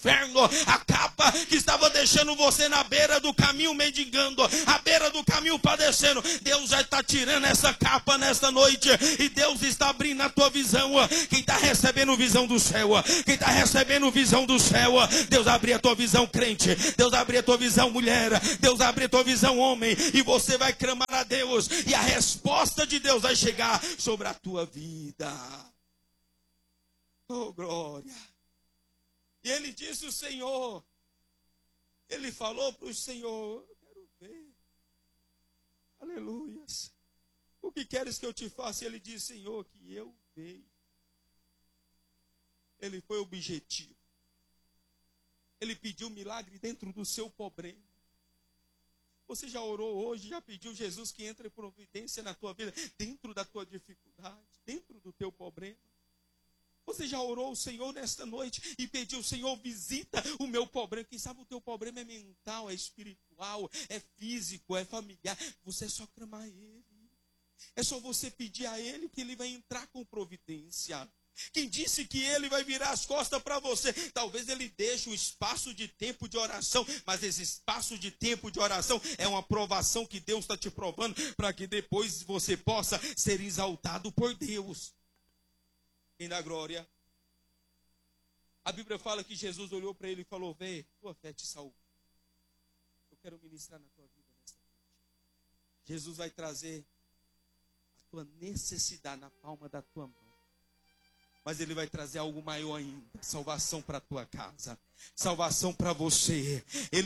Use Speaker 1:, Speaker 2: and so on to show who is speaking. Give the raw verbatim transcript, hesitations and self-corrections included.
Speaker 1: inferno, a capa que estava deixando você na beira do caminho mendigando, à beira do caminho padecendo. Deus já está tirando essa capa nesta noite e Deus está abrindo a tua visão. Quem está recebendo visão do céu, quem está recebendo visão do céu, Deus abre a tua visão, crente. Deus abre a tua visão, mulher. Deus abre a tua visão, homem. E você vai clamar a Deus e a resposta de Deus vai chegar sobre a tua vida. Oh, glória. E ele disse: o Senhor, ele falou para o Senhor: eu quero ver. Aleluia. O que queres que eu te faça? E ele disse: Senhor, que eu veja. Ele foi objetivo. Ele pediu milagre dentro do seu problema. Você já orou hoje, já pediu Jesus que entre em providência na tua vida, dentro da tua dificuldade, dentro do teu problema? Você já orou o Senhor nesta noite e pediu: Senhor, visita o meu problema? Quem sabe o teu problema é mental, é espiritual, é físico, é familiar. Você é só clamar a Ele. É só você pedir a Ele que Ele vai entrar com providência. Quem disse que Ele vai virar as costas para você? Talvez Ele deixe um espaço de tempo de oração, mas esse espaço de tempo de oração é uma provação que Deus está te provando, para que depois você possa ser exaltado por Deus. Quem dá glória? A Bíblia fala que Jesus olhou para ele e falou: vê, tua fé te salvou. Eu quero ministrar na tua vida nesta noite. Jesus vai trazer a tua necessidade na palma da tua mão. Mas Ele vai trazer algo maior ainda: salvação para a tua casa, salvação para você. Ele